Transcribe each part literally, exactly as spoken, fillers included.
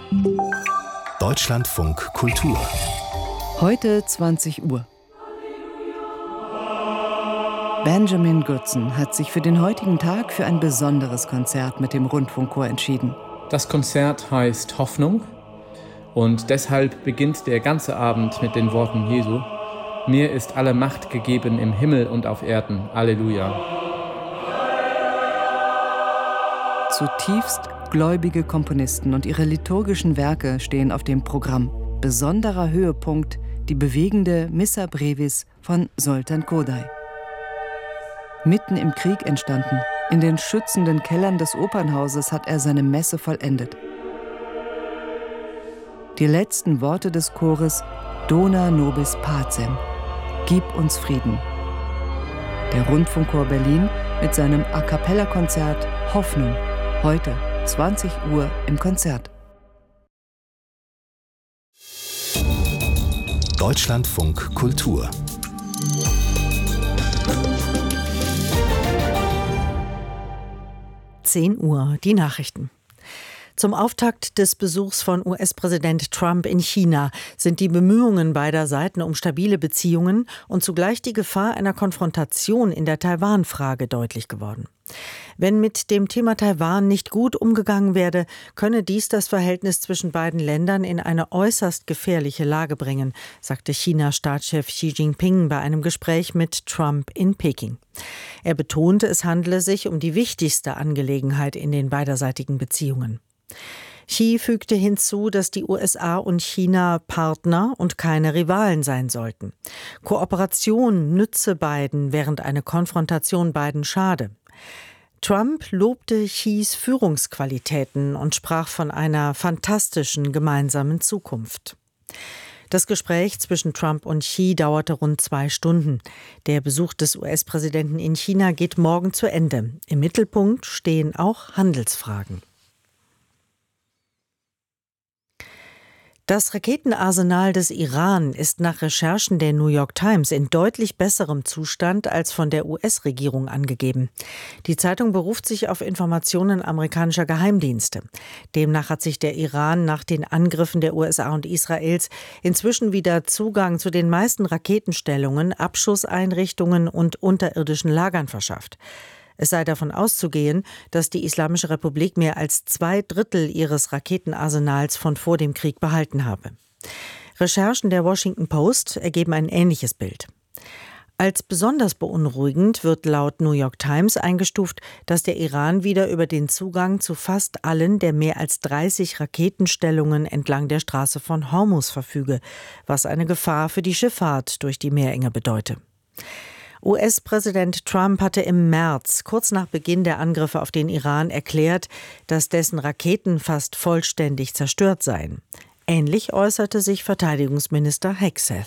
Deutschlandfunk Kultur. Heute zwanzig Uhr. Benjamin Goodson hat sich für den heutigen Tag für ein besonderes Konzert mit dem Rundfunkchor entschieden. Das Konzert heißt Hoffnung und deshalb beginnt der ganze Abend mit den Worten Jesu: Mir ist alle Macht gegeben im Himmel und auf Erden. Halleluja. Zutiefst gläubige Komponisten und ihre liturgischen Werke stehen auf dem Programm. Besonderer Höhepunkt die bewegende Missa Brevis von Zoltán Kodály. Mitten im Krieg entstanden, in den schützenden Kellern des Opernhauses hat er seine Messe vollendet. Die letzten Worte des Chores Dona nobis pacem, Gib uns Frieden. Der Rundfunkchor Berlin mit seinem A-cappella-Konzert Hoffnung, heute zwanzig Uhr im Konzert. Deutschlandfunk Kultur. zehn Uhr, die Nachrichten. Zum Auftakt des Besuchs von U S-Präsident Trump in China sind die Bemühungen beider Seiten um stabile Beziehungen und zugleich die Gefahr einer Konfrontation in der Taiwan-Frage deutlich geworden. Wenn mit dem Thema Taiwan nicht gut umgegangen werde, könne dies das Verhältnis zwischen beiden Ländern in eine äußerst gefährliche Lage bringen, sagte China-Staatschef Xi Jinping bei einem Gespräch mit Trump in Peking. Er betonte, es handele sich um die wichtigste Angelegenheit in den beiderseitigen Beziehungen. Xi fügte hinzu, dass die U S A und China Partner und keine Rivalen sein sollten. Kooperation nütze beiden, während eine Konfrontation beiden schade. Trump lobte Xis Führungsqualitäten und sprach von einer fantastischen gemeinsamen Zukunft. Das Gespräch zwischen Trump und Xi dauerte rund zwei Stunden. Der Besuch des U S-Präsidenten in China geht morgen zu Ende. Im Mittelpunkt stehen auch Handelsfragen. Das Raketenarsenal des Iran ist nach Recherchen der New York Times in deutlich besserem Zustand als von der U S-Regierung angegeben. Die Zeitung beruft sich auf Informationen amerikanischer Geheimdienste. Demnach hat sich der Iran nach den Angriffen der U S A und Israels inzwischen wieder Zugang zu den meisten Raketenstellungen, Abschusseinrichtungen und unterirdischen Lagern verschafft. Es sei davon auszugehen, dass die Islamische Republik mehr als zwei Drittel ihres Raketenarsenals von vor dem Krieg behalten habe. Recherchen der Washington Post ergeben ein ähnliches Bild. Als besonders beunruhigend wird laut New York Times eingestuft, dass der Iran wieder über den Zugang zu fast allen der mehr als dreißig Raketenstellungen entlang der Straße von Hormuz verfüge, was eine Gefahr für die Schifffahrt durch die Meerenge bedeute. U S-Präsident Trump hatte im März, kurz nach Beginn der Angriffe auf den Iran, erklärt, dass dessen Raketen fast vollständig zerstört seien. Ähnlich äußerte sich Verteidigungsminister Hegseth.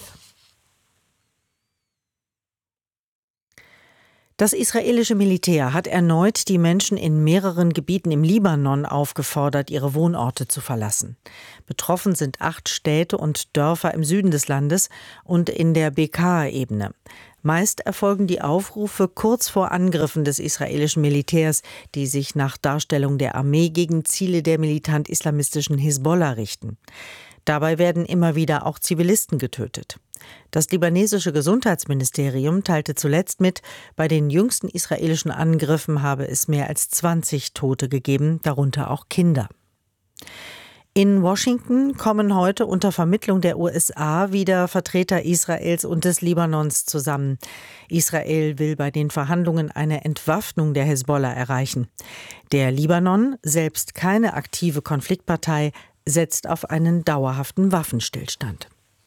Das israelische Militär hat erneut die Menschen in mehreren Gebieten im Libanon aufgefordert, ihre Wohnorte zu verlassen. Betroffen sind acht Städte und Dörfer im Süden des Landes und in der Bekaa-Ebene. Meist erfolgen die Aufrufe kurz vor Angriffen des israelischen Militärs, die sich nach Darstellung der Armee gegen Ziele der militant-islamistischen Hisbollah richten. Dabei werden immer wieder auch Zivilisten getötet. Das libanesische Gesundheitsministerium teilte zuletzt mit, bei den jüngsten israelischen Angriffen habe es mehr als zwanzig Tote gegeben, darunter auch Kinder. In Washington kommen heute unter Vermittlung der U S A wieder Vertreter Israels und des Libanons zusammen. Israel will bei den Verhandlungen eine Entwaffnung der Hisbollah erreichen. Der Libanon, selbst keine aktive Konfliktpartei, setzt auf einen dauerhaften Waffenstillstand.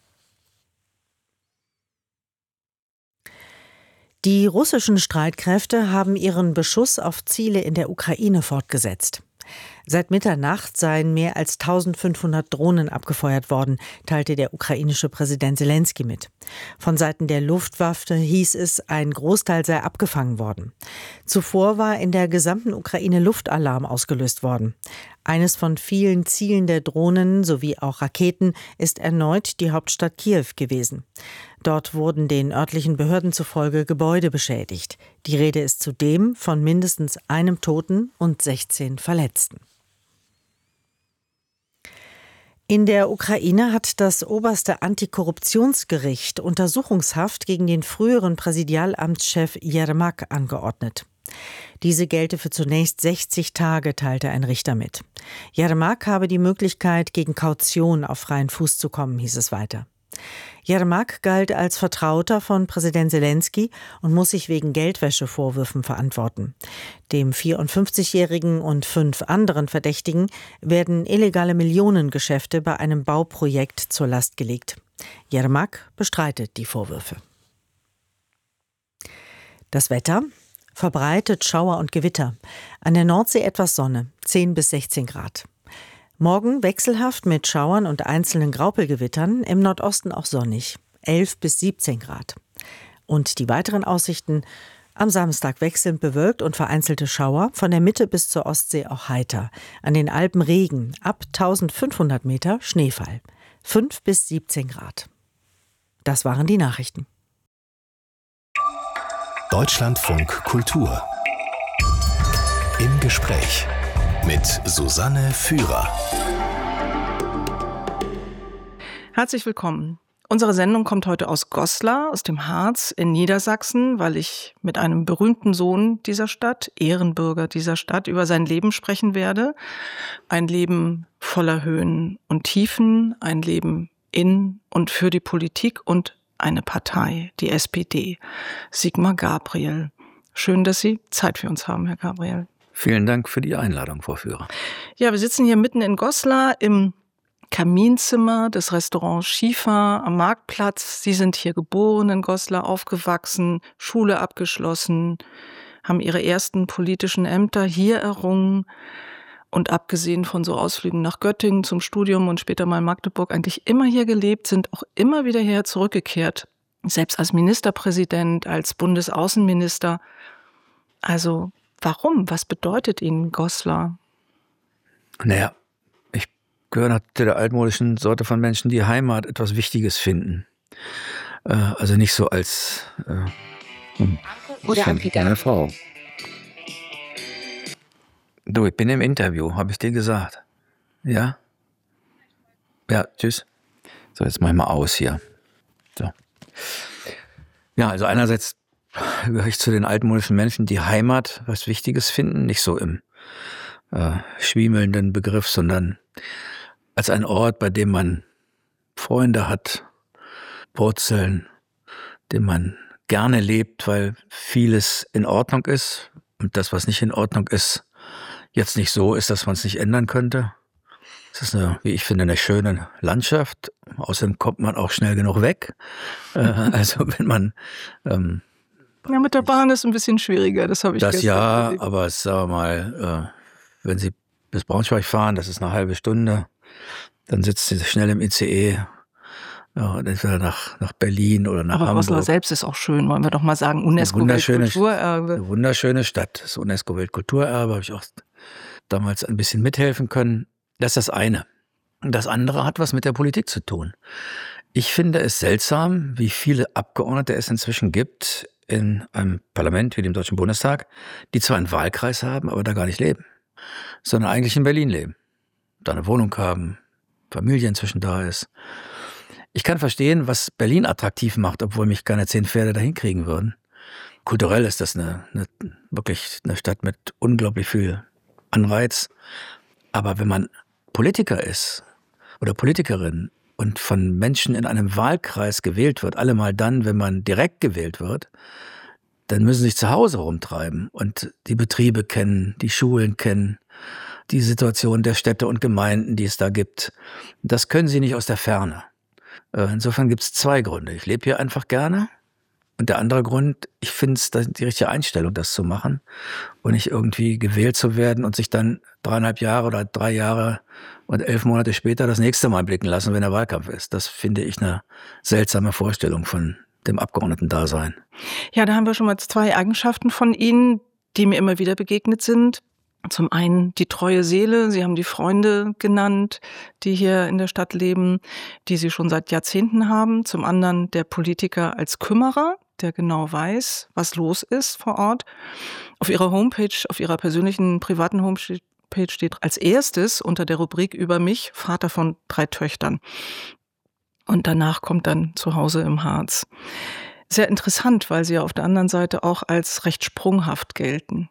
Die russischen Streitkräfte haben ihren Beschuss auf Ziele in der Ukraine fortgesetzt. Seit Mitternacht seien mehr als eintausendfünfhundert Drohnen abgefeuert worden, teilte der ukrainische Präsident Selenskyj mit. Von Seiten der Luftwaffe hieß es, ein Großteil sei abgefangen worden. Zuvor war in der gesamten Ukraine Luftalarm ausgelöst worden. Eines von vielen Zielen der Drohnen sowie auch Raketen ist erneut die Hauptstadt Kiew gewesen. Dort wurden den örtlichen Behörden zufolge Gebäude beschädigt. Die Rede ist zudem von mindestens einem Toten und sechzehn Verletzten. In der Ukraine hat das oberste Antikorruptionsgericht Untersuchungshaft gegen den früheren Präsidialamtschef Jermak angeordnet. Diese gelte für zunächst sechzig Tage, teilte ein Richter mit. Jermak habe die Möglichkeit, gegen Kaution auf freien Fuß zu kommen, hieß es weiter. Jermak galt als Vertrauter von Präsident Selenskyj und muss sich wegen Geldwäschevorwürfen verantworten. Dem vierundfünfzigjährigen und fünf anderen Verdächtigen werden illegale Millionengeschäfte bei einem Bauprojekt zur Last gelegt. Jermak bestreitet die Vorwürfe. Das Wetter: verbreitet Schauer und Gewitter. An der Nordsee etwas Sonne, zehn bis sechzehn Grad. Morgen wechselhaft mit Schauern und einzelnen Graupelgewittern, im Nordosten auch sonnig, elf bis siebzehn Grad. Und die weiteren Aussichten: am Samstag wechselnd bewölkt und vereinzelte Schauer, von der Mitte bis zur Ostsee auch heiter. An den Alpen Regen, ab eintausendfünfhundert Meter Schneefall, fünf bis siebzehn Grad. Das waren die Nachrichten. Deutschlandfunk Kultur. Im Gespräch mit Susanne Führer. Herzlich willkommen. Unsere Sendung kommt heute aus Goslar, aus dem Harz in Niedersachsen, weil ich mit einem berühmten Sohn dieser Stadt, Ehrenbürger dieser Stadt, über sein Leben sprechen werde. Ein Leben voller Höhen und Tiefen, ein Leben in und für die Politik und eine Partei, die S P D. Sigmar Gabriel. Schön, dass Sie Zeit für uns haben, Herr Gabriel. Vielen Dank für die Einladung, Frau Führer. Ja, wir sitzen hier mitten in Goslar im Kaminzimmer des Restaurants Schiefer am Marktplatz. Sie sind hier geboren in Goslar, aufgewachsen, Schule abgeschlossen, haben Ihre ersten politischen Ämter hier errungen und abgesehen von so Ausflügen nach Göttingen zum Studium und später mal in Magdeburg eigentlich immer hier gelebt, sind auch immer wieder her zurückgekehrt. Selbst als Ministerpräsident, als Bundesaußenminister. Also warum? Was bedeutet Ihnen Goslar? Naja, ich gehöre zu der altmodischen Sorte von Menschen, die Heimat etwas Wichtiges finden. Äh, also nicht so als äh, hm, oder eine Frau. Du, ich bin im Interview, habe ich dir gesagt. Ja? Ja, tschüss. So, jetzt mach ich mal aus hier. So. Ja, also einerseits gehöre ich zu den altmodischen Menschen, die Heimat was Wichtiges finden, nicht so im äh, schwiemelnden Begriff, sondern als ein Ort, bei dem man Freunde hat, Wurzeln, dem man gerne lebt, weil vieles in Ordnung ist und das, was nicht in Ordnung ist, jetzt nicht so ist, dass man es nicht ändern könnte. Es ist eine, wie ich finde, eine schöne Landschaft. Außerdem kommt man auch schnell genug weg. Äh, also wenn man ähm, Ja, mit der Bahn ist ein bisschen schwieriger, das habe ich Das ja, erlebt. Aber sagen wir mal, äh, wenn Sie bis Braunschweig fahren, das ist eine halbe Stunde, dann sitzt Sie schnell im I C E, ja, entweder nach, nach Berlin oder nach Aber Hamburg. Goslar selbst ist auch schön, wollen wir doch mal sagen. UNESCO-Weltkulturerbe. Eine wunderschöne Stadt, das UNESCO-Weltkulturerbe, habe ich auch damals ein bisschen mithelfen können. Das ist das eine. Das andere hat was mit der Politik zu tun. Ich finde es seltsam, wie viele Abgeordnete es inzwischen gibt in einem Parlament wie dem Deutschen Bundestag, die zwar einen Wahlkreis haben, aber da gar nicht leben, sondern eigentlich in Berlin leben, da eine Wohnung haben, Familie inzwischen da ist. Ich kann verstehen, was Berlin attraktiv macht, obwohl mich keine zehn Pferde dahin kriegen würden. Kulturell ist das eine, eine wirklich eine Stadt mit unglaublich viel Anreiz. Aber wenn man Politiker ist oder Politikerin und von Menschen in einem Wahlkreis gewählt wird, allemal dann, wenn man direkt gewählt wird, dann müssen sie sich zu Hause rumtreiben und die Betriebe kennen, die Schulen kennen, die Situation der Städte und Gemeinden, die es da gibt. Das können sie nicht aus der Ferne. Insofern gibt es zwei Gründe. Ich lebe hier einfach gerne. Und der andere Grund, ich finde es die richtige Einstellung, das zu machen und nicht irgendwie gewählt zu werden und sich dann dreieinhalb Jahre oder drei Jahre und elf Monate später das nächste Mal blicken lassen, wenn der Wahlkampf ist. Das finde ich eine seltsame Vorstellung von dem Abgeordnetendasein. Ja, da haben wir schon mal zwei Eigenschaften von Ihnen, die mir immer wieder begegnet sind. Zum einen die treue Seele, Sie haben die Freunde genannt, die hier in der Stadt leben, die Sie schon seit Jahrzehnten haben. Zum anderen der Politiker als Kümmerer, der genau weiß, was los ist vor Ort. Auf Ihrer Homepage, auf Ihrer persönlichen, privaten Homepage steht als erstes unter der Rubrik über mich, Vater von drei Töchtern. Und danach kommt dann zu Hause im Harz. Sehr interessant, weil sie ja auf der anderen Seite auch als recht sprunghaft gelten.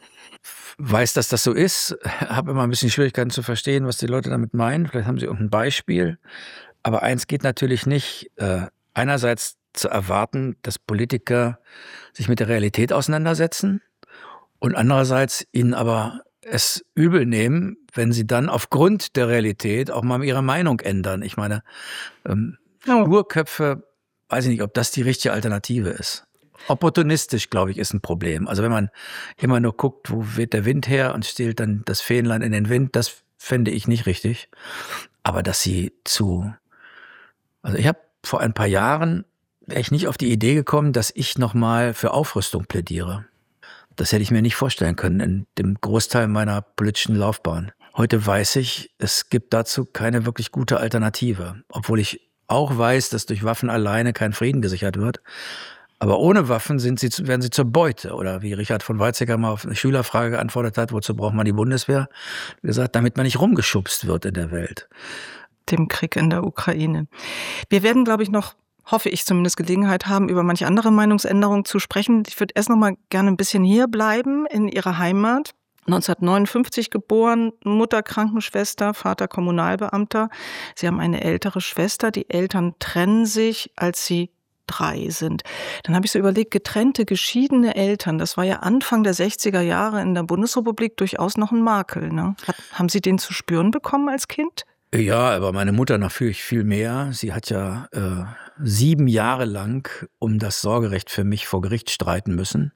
Weiß, dass das so ist, habe immer ein bisschen Schwierigkeiten zu verstehen, was die Leute damit meinen. Vielleicht haben sie irgendein Beispiel. Aber eins geht natürlich nicht. Äh, einerseits zu erwarten, dass Politiker sich mit der Realität auseinandersetzen und andererseits ihnen aber es übel nehmen, wenn sie dann aufgrund der Realität auch mal ihre Meinung ändern. Ich meine, ähm, oh. Sturköpfe, weiß ich nicht, ob das die richtige Alternative ist. Opportunistisch, glaube ich, ist ein Problem. Also wenn man immer nur guckt, wo weht der Wind her und stiehlt dann das Fähnlein in den Wind, das fände ich nicht richtig. Aber dass sie zu... Also ich habe vor ein paar Jahren, wäre ich nicht auf die Idee gekommen, dass ich nochmal für Aufrüstung plädiere. Das hätte ich mir nicht vorstellen können in dem Großteil meiner politischen Laufbahn. Heute weiß ich, es gibt dazu keine wirklich gute Alternative. Obwohl ich auch weiß, dass durch Waffen alleine kein Frieden gesichert wird. Aber ohne Waffen sind sie, werden sie zur Beute. Oder wie Richard von Weizsäcker mal auf eine Schülerfrage geantwortet hat, wozu braucht man die Bundeswehr? Wie gesagt, damit man nicht rumgeschubst wird in der Welt. Dem Krieg in der Ukraine. Wir werden, glaube ich, noch, hoffe ich zumindest, Gelegenheit haben, über manche andere Meinungsänderungen zu sprechen. Ich würde erst noch mal gerne ein bisschen hier bleiben, in Ihrer Heimat. neunzehnhundertneunundfünfzig geboren, Mutter Krankenschwester, Vater Kommunalbeamter. Sie haben eine ältere Schwester. Die Eltern trennen sich, als sie drei sind. Dann habe ich so überlegt, getrennte, geschiedene Eltern, das war ja Anfang der sechziger Jahre in der Bundesrepublik durchaus noch ein Makel. Ne? Hat, haben Sie den zu spüren bekommen als Kind? Ja, aber meine Mutter natürlich viel mehr. Sie hat ja äh, sieben Jahre lang um das Sorgerecht für mich vor Gericht streiten müssen.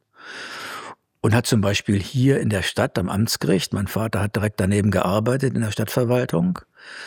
Und hat zum Beispiel hier in der Stadt am Amtsgericht, mein Vater hat direkt daneben gearbeitet in der Stadtverwaltung,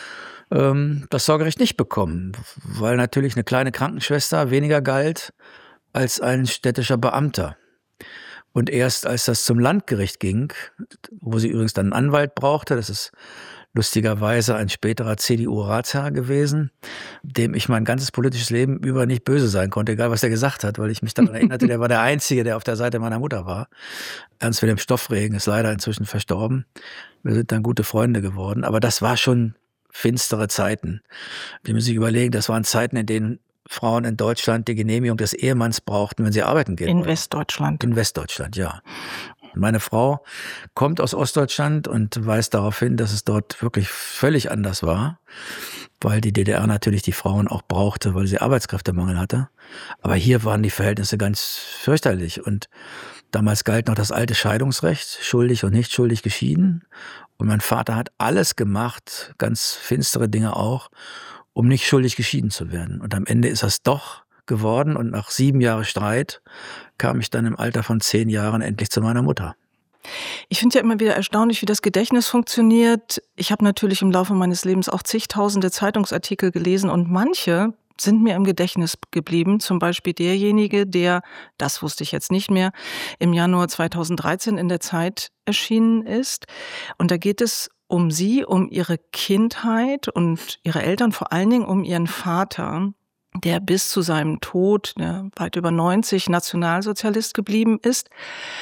ähm, das Sorgerecht nicht bekommen, weil natürlich eine kleine Krankenschwester weniger galt als ein städtischer Beamter. Und erst als das zum Landgericht ging, wo sie übrigens dann einen Anwalt brauchte, das ist lustigerweise ein späterer C D U-Ratsherr gewesen, dem ich mein ganzes politisches Leben über nicht böse sein konnte, egal was er gesagt hat, weil ich mich daran erinnerte, der war der Einzige, der auf der Seite meiner Mutter war. Ernst Wilhelm Stoffregen ist leider inzwischen verstorben. Wir sind dann gute Freunde geworden, aber das war schon finstere Zeiten. Wir müssen sich überlegen, das waren Zeiten, in denen Frauen in Deutschland die Genehmigung des Ehemanns brauchten, wenn sie arbeiten gehen wollten. In Westdeutschland. In Westdeutschland, ja. Meine Frau kommt aus Ostdeutschland und weist darauf hin, dass es dort wirklich völlig anders war, weil die D D R natürlich die Frauen auch brauchte, weil sie Arbeitskräftemangel hatte. Aber hier waren die Verhältnisse ganz fürchterlich und damals galt noch das alte Scheidungsrecht, schuldig und nicht schuldig geschieden. Und mein Vater hat alles gemacht, ganz finstere Dinge auch, um nicht schuldig geschieden zu werden. Und am Ende ist das doch geworden und nach sieben Jahren Streit kam ich dann im Alter von zehn Jahren endlich zu meiner Mutter. Ich finde ja immer wieder erstaunlich, wie das Gedächtnis funktioniert. Ich habe natürlich im Laufe meines Lebens auch zigtausende Zeitungsartikel gelesen und manche sind mir im Gedächtnis geblieben. Zum Beispiel derjenige, der, das wusste ich jetzt nicht mehr, im Januar zweitausenddreizehn in der Zeit erschienen ist. Und da geht es um sie, um ihre Kindheit und ihre Eltern, vor allen Dingen um ihren Vater, der bis zu seinem Tod, der weit über neunzig, Nationalsozialist geblieben ist.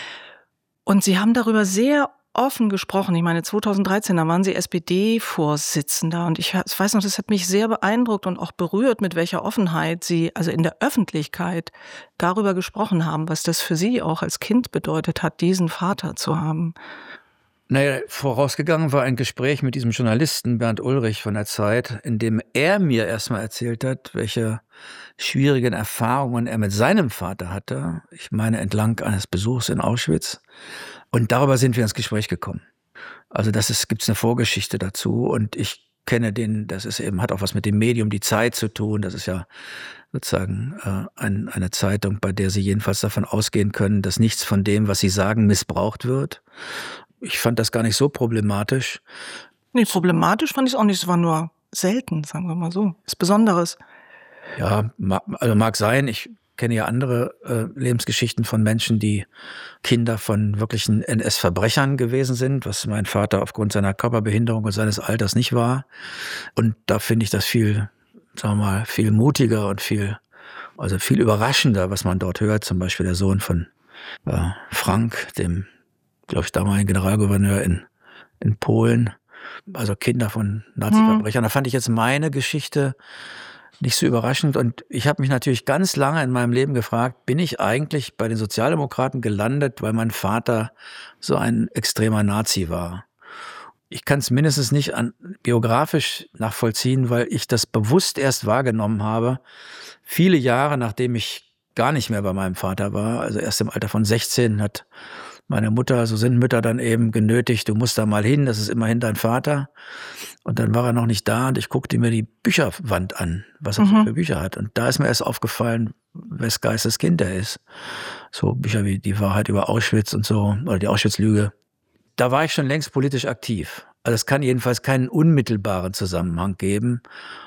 Und sie haben darüber sehr offen gesprochen. Ich meine, zweitausenddreizehn, da waren sie S P D-Vorsitzender. Und ich weiß noch, das hat mich sehr beeindruckt und auch berührt, mit welcher Offenheit sie, also in der Öffentlichkeit, darüber gesprochen haben, was das für sie auch als Kind bedeutet hat, diesen Vater zu haben. Naja, vorausgegangen war ein Gespräch mit diesem Journalisten Bernd Ulrich von der Zeit, in dem er mir erstmal erzählt hat, welche schwierigen Erfahrungen er mit seinem Vater hatte. Ich meine, entlang eines Besuchs in Auschwitz. Und darüber sind wir ins Gespräch gekommen. Also das ist, gibt's eine Vorgeschichte dazu und ich kenne den, das ist eben, hat auch was mit dem Medium Die Zeit zu tun. Das ist ja sozusagen äh, ein, eine Zeitung, bei der Sie jedenfalls davon ausgehen können, dass nichts von dem, was Sie sagen, missbraucht wird. Ich fand das gar nicht so problematisch. Nee, problematisch fand ich es auch nicht. Es war nur selten, sagen wir mal so. Ist Besonderes. Ja, also mag sein. Ich kenne ja andere äh, Lebensgeschichten von Menschen, die Kinder von wirklichen N S-Verbrechern gewesen sind, was mein Vater aufgrund seiner Körperbehinderung und seines Alters nicht war. Und da finde ich das viel, sagen wir mal, viel mutiger und viel, also viel überraschender, was man dort hört. Zum Beispiel der Sohn von äh, Frank, dem, glaube ich, damaligen Generalgouverneur in, in Polen, also Kinder von Nazi-Verbrechern. Mhm. Da fand ich jetzt meine Geschichte nicht so überraschend. Und ich habe mich natürlich ganz lange in meinem Leben gefragt, bin ich eigentlich bei den Sozialdemokraten gelandet, weil mein Vater so ein extremer Nazi war. Ich kann es mindestens nicht an, biografisch nachvollziehen, weil ich das bewusst erst wahrgenommen habe, viele Jahre nachdem ich gar nicht mehr bei meinem Vater war, also erst im Alter von sechzehn hat meine Mutter, so sind Mütter dann eben genötigt, du musst da mal hin, das ist immerhin dein Vater. Und dann war er noch nicht da und ich guckte mir die Bücherwand an, was er mhm. für Bücher hat. Und da ist mir erst aufgefallen, wes Geistes Kind er ist. So Bücher wie Die Wahrheit über Auschwitz und so, oder die Auschwitz-Lüge. Da war ich schon längst politisch aktiv. Also es kann jedenfalls keinen unmittelbaren Zusammenhang geben.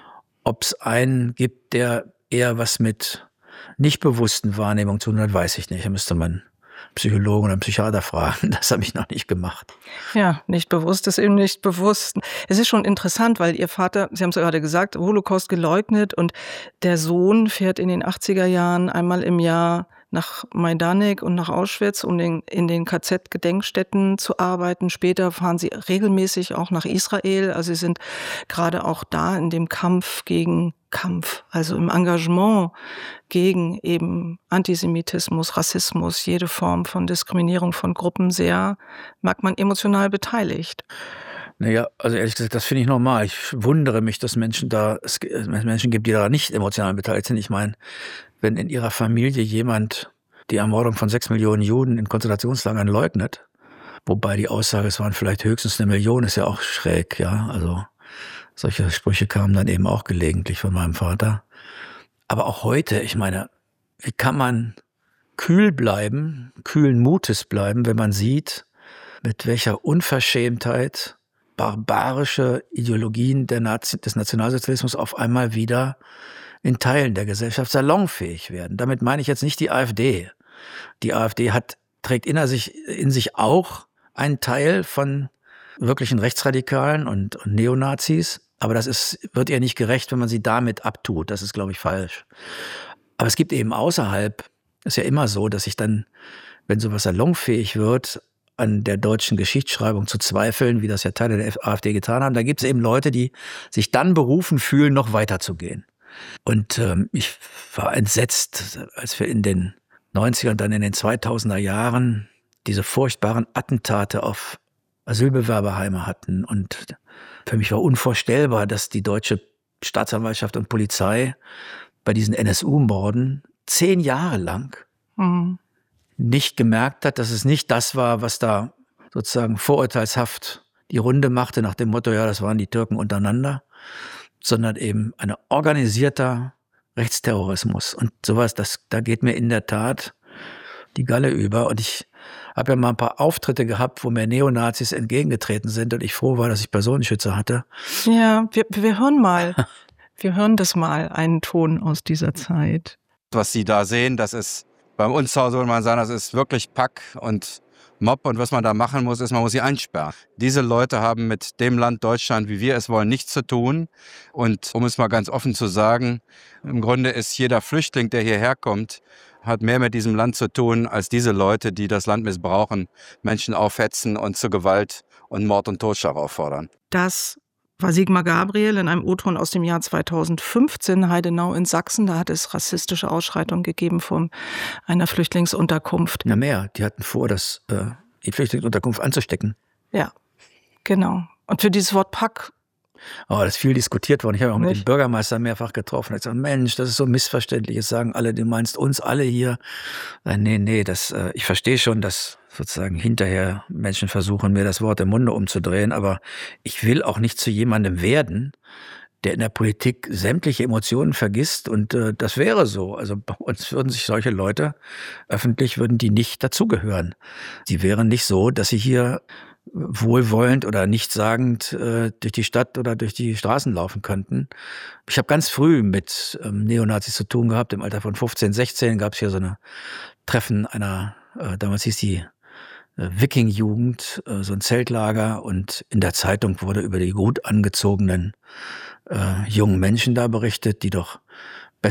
Ob es einen gibt, der eher was mit nicht bewussten Wahrnehmungen zu tun hat, weiß ich nicht. Da müsste man Psychologen oder Psychiater fragen. Das habe ich noch nicht gemacht. Ja, nicht bewusst ist eben nicht bewusst. Es ist schon interessant, weil Ihr Vater, Sie haben es gerade gesagt, Holocaust geleugnet und der Sohn fährt in den achtziger Jahren einmal im Jahr nach Majdanek und nach Auschwitz, um den, in den K Z-Gedenkstätten zu arbeiten. Später fahren sie regelmäßig auch nach Israel. Also sie sind gerade auch da in dem Kampf gegen Kampf, also im Engagement gegen eben Antisemitismus, Rassismus, jede Form von Diskriminierung von Gruppen sehr, mag man emotional beteiligt. Naja, also ehrlich gesagt, das finde ich normal. Ich wundere mich, dass Menschen da, es Menschen gibt, die da nicht emotional beteiligt sind. Ich meine, wenn in ihrer Familie jemand die Ermordung von sechs Millionen Juden in Konzentrationslagern leugnet, wobei die Aussage, es waren vielleicht höchstens eine Million, ist ja auch schräg, ja. Also solche Sprüche kamen dann eben auch gelegentlich von meinem Vater. Aber auch heute, ich meine, wie kann man kühl bleiben, kühlen Mutes bleiben, wenn man sieht, mit welcher Unverschämtheit barbarische Ideologien der Nazi- des Nationalsozialismus auf einmal wieder in Teilen der Gesellschaft salonfähig werden. Damit meine ich jetzt nicht die AfD. Die AfD hat, trägt in sich, in sich auch einen Teil von wirklichen Rechtsradikalen und, und Neonazis. Aber das ist, wird ihr nicht gerecht, wenn man sie damit abtut. Das ist, glaube ich, falsch. Aber es gibt eben außerhalb, ist ja immer so, dass sich dann, wenn sowas salonfähig wird, an der deutschen Geschichtsschreibung zu zweifeln, wie das ja Teile der AfD getan haben. Da gibt es eben Leute, die sich dann berufen fühlen, noch weiterzugehen. Und ähm, ich war entsetzt, als wir in den neunzigern und dann in den zweitausender Jahren diese furchtbaren Attentate auf Asylbewerberheime hatten. Und für mich war unvorstellbar, dass die deutsche Staatsanwaltschaft und Polizei bei diesen N S U-Morden zehn Jahre lang mhm. nicht gemerkt hat, dass es nicht das war, was da sozusagen vorurteilshaft die Runde machte, nach dem Motto, ja, das waren die Türken untereinander, sondern eben ein organisierter Rechtsterrorismus. Und sowas, das, da geht mir in der Tat die Galle über. Und ich habe ja mal ein paar Auftritte gehabt, wo mir Neonazis entgegengetreten sind und ich froh war, dass ich Personenschützer hatte. Ja, wir, wir hören mal, wir hören das mal, einen Ton aus dieser Zeit. Was Sie da sehen, das ist, bei uns zu Hause würde man sagen, das ist wirklich Pack und Mob. Und was man da machen muss, ist, man muss sie einsperren. Diese Leute haben mit dem Land Deutschland, wie wir es wollen, nichts zu tun. Und um es mal ganz offen zu sagen, im Grunde ist jeder Flüchtling, der hierher kommt, hat mehr mit diesem Land zu tun, als diese Leute, die das Land missbrauchen, Menschen aufhetzen und zu Gewalt und Mord und Totschlag auffordern. Das war Sigmar Gabriel in einem O-Ton aus dem Jahr zweitausendfünfzehn, Heidenau in Sachsen. Da hat es rassistische Ausschreitungen gegeben von einer Flüchtlingsunterkunft. Na mehr, die hatten vor, das, äh, die Flüchtlingsunterkunft anzustecken. Ja, genau. Und für dieses Wort Pack. Oh, das ist viel diskutiert worden. Ich habe auch mit dem Bürgermeister mehrfach getroffen. Er hat gesagt, Mensch, das ist so missverständlich. Das sagen alle, du meinst uns alle hier. Nee, nee, das, äh, ich verstehe schon, dass sozusagen hinterher Menschen versuchen, mir das Wort im Munde umzudrehen. Aber ich will auch nicht zu jemandem werden, der in der Politik sämtliche Emotionen vergisst. Und äh, das wäre so. Also bei uns würden sich solche Leute, öffentlich würden die nicht dazugehören. Die wären nicht so, dass sie hier wohlwollend oder nichtssagend äh, durch die Stadt oder durch die Straßen laufen könnten. Ich habe ganz früh mit ähm, Neonazis zu tun gehabt. Im Alter von fünfzehn, sechzehn gab es hier so eine Treffen einer, äh, damals hieß die äh, Wiking-Jugend, äh, so ein Zeltlager. Und in der Zeitung wurde über die gut angezogenen äh, jungen Menschen da berichtet, die doch besser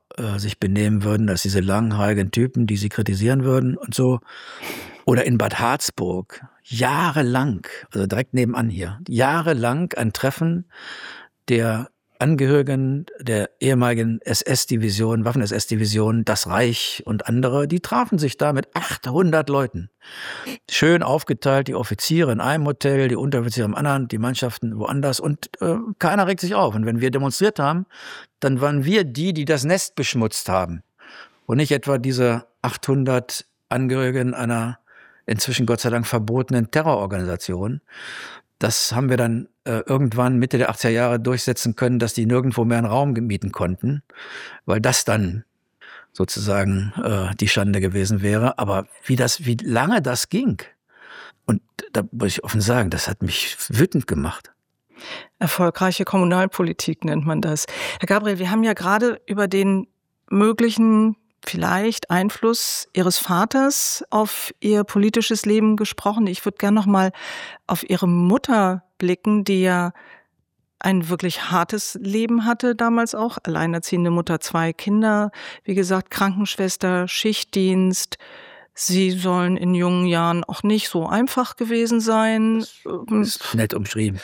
äh, sich benehmen würden, als diese langhaarigen Typen, die sie kritisieren würden und so. Oder in Bad Harzburg, jahrelang, also direkt nebenan hier, jahrelang ein Treffen der Angehörigen der ehemaligen S S-Division, Waffen-S S-Division, das Reich und andere, die trafen sich da mit achthundert Leuten. Schön aufgeteilt, die Offiziere in einem Hotel, die Unteroffiziere im anderen, die Mannschaften woanders und äh, keiner regt sich auf. Und wenn wir demonstriert haben, dann waren wir die, die das Nest beschmutzt haben und nicht etwa diese achthundert Angehörigen einer inzwischen Gott sei Dank verbotenen Terrororganisation. Das haben wir dann äh, irgendwann Mitte der achtziger Jahre durchsetzen können, dass die nirgendwo mehr einen Raum mieten konnten, weil das dann sozusagen äh, die Schande gewesen wäre. Aber wie das, wie lange das ging, und da muss ich offen sagen, das hat mich wütend gemacht. Erfolgreiche Kommunalpolitik nennt man das. Herr Gabriel, wir haben ja gerade über den möglichen vielleicht Einfluss Ihres Vaters auf Ihr politisches Leben gesprochen. Ich würde gerne noch mal auf Ihre Mutter blicken, die ja ein wirklich hartes Leben hatte damals auch. Alleinerziehende Mutter, zwei Kinder, wie gesagt, Krankenschwester, Schichtdienst. Sie sollen in jungen Jahren auch nicht so einfach gewesen sein. Das ist nett umschrieben.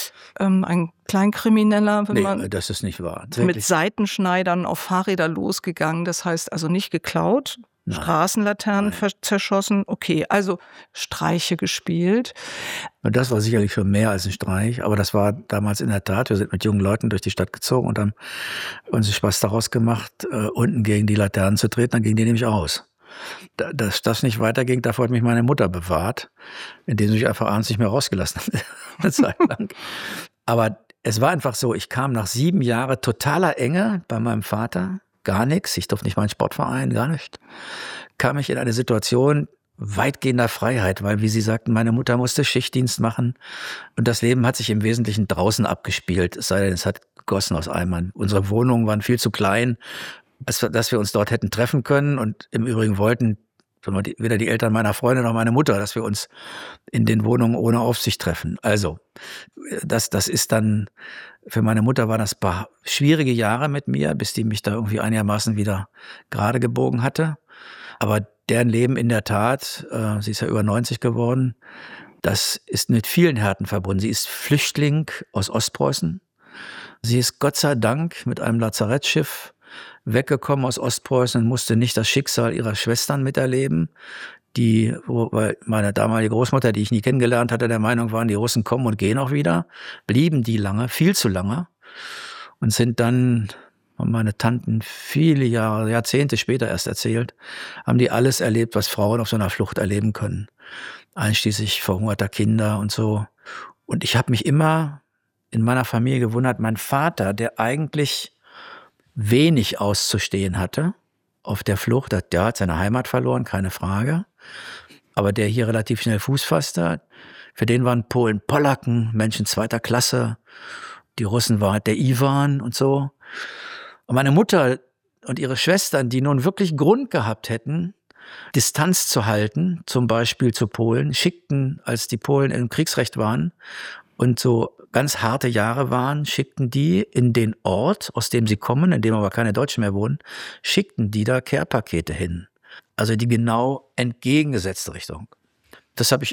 Ein Kleinkrimineller, wenn nee, man das ist nicht wahr. mit Wirklich. Seitenschneidern auf Fahrräder losgegangen. Das heißt also nicht geklaut, Nein. Straßenlaternen Nein. ver- zerschossen. Okay, also Streiche gespielt. Und das war sicherlich schon mehr als ein Streich, aber das war damals in der Tat, wir sind mit jungen Leuten durch die Stadt gezogen und haben uns Spaß daraus gemacht, äh, unten gegen die Laternen zu treten, dann ging die nämlich aus. Da, dass das nicht weiterging, davor hat mich meine Mutter bewahrt, indem sie mich einfach abends nicht mehr rausgelassen hat, eine Zeit lang. Aber es war einfach so, ich kam nach sieben Jahren totaler Enge bei meinem Vater, gar nichts, ich durfte nicht mal in den Sportverein, gar nicht, kam ich in eine Situation weitgehender Freiheit, weil, wie Sie sagten, meine Mutter musste Schichtdienst machen und das Leben hat sich im Wesentlichen draußen abgespielt, es sei denn, es hat gegossen aus Eimern. Unsere Wohnungen waren viel zu klein, dass wir, dass wir uns dort hätten treffen können und im Übrigen wollten weder die Eltern meiner Freundin noch meine Mutter, dass wir uns in den Wohnungen ohne Aufsicht treffen. Also, das, das ist dann, für meine Mutter waren das paar schwierige Jahre mit mir, bis die mich da irgendwie einigermaßen wieder gerade gebogen hatte. Aber deren Leben in der Tat, äh, sie ist ja über neunzig geworden, das ist mit vielen Härten verbunden. Sie ist Flüchtling aus Ostpreußen. Sie ist Gott sei Dank mit einem Lazarettschiff weggekommen aus Ostpreußen und musste nicht das Schicksal ihrer Schwestern miterleben, die, wo, weil meine damalige Großmutter, die ich nie kennengelernt hatte, der Meinung waren, die Russen kommen und gehen auch wieder, blieben die lange, viel zu lange und sind dann, haben meine Tanten viele Jahre, Jahrzehnte später erst erzählt, haben die alles erlebt, was Frauen auf so einer Flucht erleben können, einschließlich verhungerter Kinder und so. Und ich habe mich immer in meiner Familie gewundert, mein Vater, der eigentlich wenig auszustehen hatte auf der Flucht, der hat seine Heimat verloren, keine Frage, aber der hier relativ schnell Fuß fasste, für den waren Polen Polacken, Menschen zweiter Klasse, die Russen waren der Iwan und so. Und meine Mutter und ihre Schwestern, die nun wirklich Grund gehabt hätten, Distanz zu halten, zum Beispiel zu Polen, schickten, als die Polen im Kriegsrecht waren und so ganz harte Jahre waren, schickten die in den Ort, aus dem sie kommen, in dem aber keine Deutschen mehr wohnen, schickten die da Care-Pakete hin. Also die genau entgegengesetzte Richtung. Das habe ich